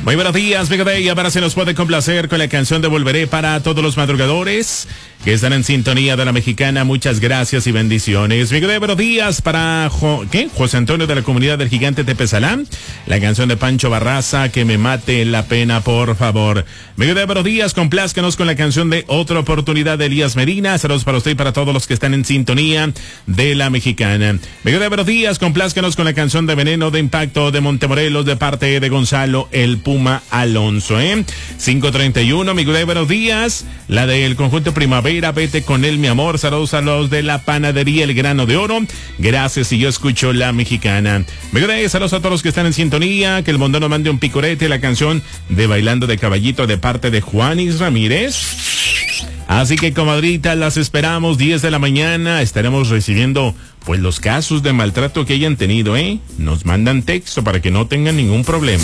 Muy buenos días, Big Day. Ahora se nos puede complacer con la canción de Volveré para todos los madrugadores que están en sintonía de la Mexicana. Muchas gracias y bendiciones. Big Day, buenos días para José Antonio de la comunidad del Gigante Tepezalán. La canción de Pancho Barraza, Que me mate la pena, por favor. Big Day, buenos días. Complázcanos con la canción de Otra Oportunidad de Elías Medina. Saludos para usted y para todos los que están en sintonía de la Mexicana. Big Day, buenos días. Complázcanos con la canción de Veneno de Impacto de Montemorelos de parte de Gonzalo el Puma Alonso, 5:31, mi Gudey, buenos días. La del conjunto Primavera, Vete con él, mi amor. Saludos a los de la panadería El Grano de Oro. Gracias, y yo escucho la Mexicana. Mi Gudey, saludos a todos los que están en sintonía. Que el mundo nos mande un picorete, la canción de Bailando de Caballito de parte de Juanis Ramírez. Así que, comadrita, las esperamos 10 de la mañana. Estaremos recibiendo pues los casos de maltrato que hayan tenido, Nos mandan texto para que no tengan ningún problema.